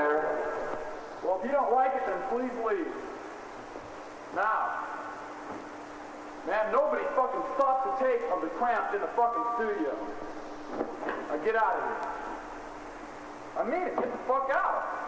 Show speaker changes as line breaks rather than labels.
Mayor.
Well, if you don't like it, then please leave. Now. Man, nobody fucking stopped the tape of the Cramps in the fucking studio. Now get out of here. I mean it, get the fuck out.